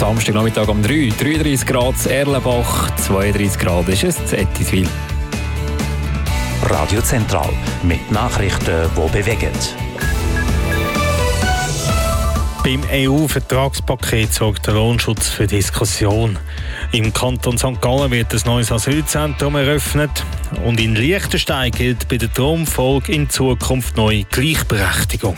Samstagnachmittag um 3. 33 Grad in Erlenbach, 32 Grad ist es in Ettiswil. Radio Zentral mit Nachrichten, die bewegen. Beim EU-Vertragspaket sorgt der Lohnschutz für Diskussion. Im Kanton St. Gallen wird ein neues Asylzentrum eröffnet und in Liechtenstein gilt bei der Thronfolge in Zukunft neue Gleichberechtigung.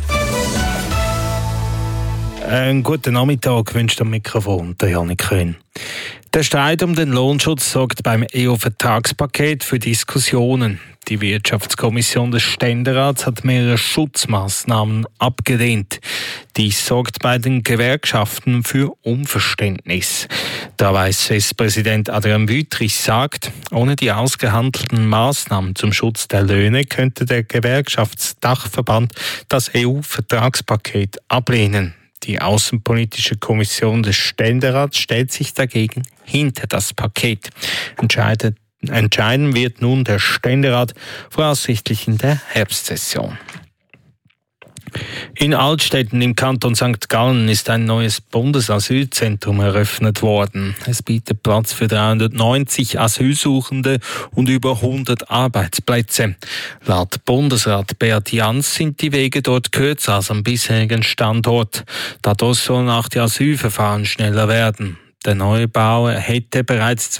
Einen guten Nachmittag wünscht am Mikrofon der Janik Köhn. Der Streit um den Lohnschutz sorgt beim EU-Vertragspaket für Diskussionen. Die Wirtschaftskommission des Ständerats hat mehrere Schutzmaßnahmen abgelehnt. Dies sorgt bei den Gewerkschaften für Unverständnis. Der Weiss-Präsident Adrian Wüthrich sagt, ohne die ausgehandelten Maßnahmen zum Schutz der Löhne könnte der Gewerkschaftsdachverband das EU-Vertragspaket ablehnen. Die Außenpolitische Kommission des Ständerats stellt sich dagegen hinter das Paket. Entscheiden wird nun der Ständerat voraussichtlich in der Herbstsession. In Altstätten im Kanton St. Gallen ist ein neues Bundesasylzentrum eröffnet worden. Es bietet Platz für 390 Asylsuchende und über 100 Arbeitsplätze. Laut Bundesrat Beat Jans sind die Wege dort kürzer als am bisherigen Standort. Dadurch sollen auch die Asylverfahren schneller werden. Der Neubau hätte bereits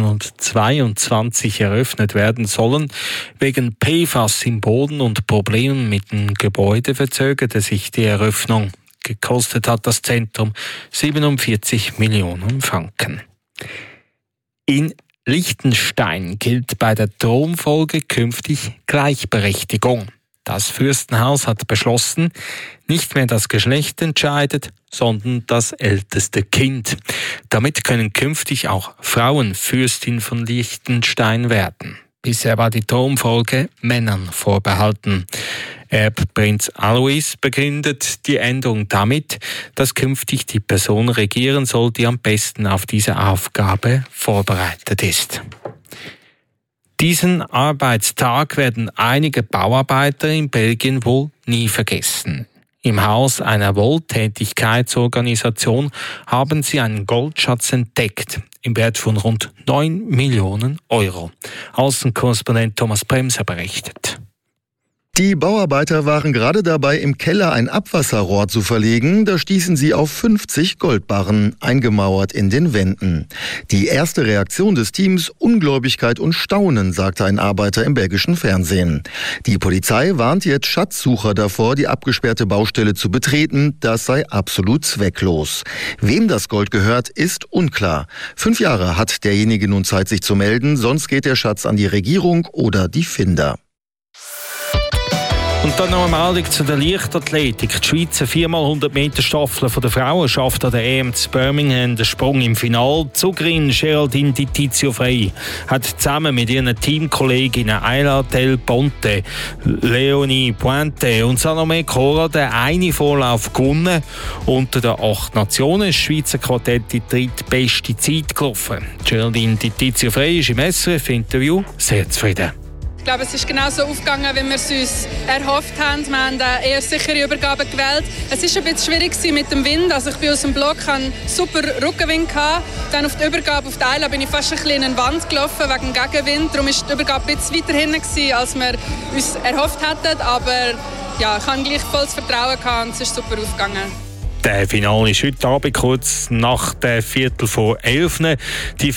2022 eröffnet werden sollen. Wegen PFAS im Boden und Problemen mit dem Gebäude verzögerte sich die Eröffnung. Gekostet hat das Zentrum 47 Millionen Franken. In Liechtenstein gilt bei der Thronfolge künftig Gleichberechtigung. Das Fürstenhaus hat beschlossen, nicht mehr das Geschlecht entscheidet, sondern das älteste Kind. Damit können künftig auch Frauen Fürstin von Liechtenstein werden. Bisher war die Thronfolge Männern vorbehalten. Erbprinz Alois begründet die Änderung damit, dass künftig die Person regieren soll, die am besten auf diese Aufgabe vorbereitet ist. Diesen Arbeitstag werden einige Bauarbeiter in Belgien wohl nie vergessen. Im Haus einer Wohltätigkeitsorganisation haben sie einen Goldschatz entdeckt, im Wert von rund 9 Millionen Euro. Außenkorrespondent Thomas Bremser berichtet. Die Bauarbeiter waren gerade dabei, im Keller ein Abwasserrohr zu verlegen. Da stießen sie auf 50 Goldbarren, eingemauert in den Wänden. Die erste Reaktion des Teams: Ungläubigkeit und Staunen, sagte ein Arbeiter im belgischen Fernsehen. Die Polizei warnt jetzt Schatzsucher davor, die abgesperrte Baustelle zu betreten. Das sei absolut zwecklos. Wem das Gold gehört, ist unklar. 5 Jahre hat derjenige nun Zeit, sich zu melden, sonst geht der Schatz an die Regierung oder die Finder. Und dann noch eine Meldung zu der Leichtathletik. Die Schweizer 4x100 Meter Staffel der Frauen schafft an der EM zu Birmingham den Sprung im Finale. Die Zugerin Geraldine Di Tizio Frey hat zusammen mit ihren Teamkolleginnen Ayla Del Ponte, Leonie Pointe und Salome Cora den einen Vorlauf gewonnen. Unter den 8 Nationen ist das Schweizer Quartett die drittbeste Zeit gelaufen. Geraldine Di Tizio Frey ist im SRF-Interview sehr zufrieden. Ich glaube, es ist genau so aufgegangen, wie wir es uns erhofft haben. Wir haben eine eher sichere Übergabe gewählt. Es war ein bisschen schwierig mit dem Wind. Also ich bin aus dem Block, hatte super Rückenwind. Dann auf der Übergabe auf der Eila bin ich fast ein bisschen in eine Wand gelaufen wegen dem Gegenwind. Darum war die Übergabe ein bisschen weiter hinten, als wir uns erhofft hätten. Aber ja, ich hatte gleich volles Vertrauen und es ist super aufgegangen. Der Finale ist heute Abend kurz nach der 10:45. Die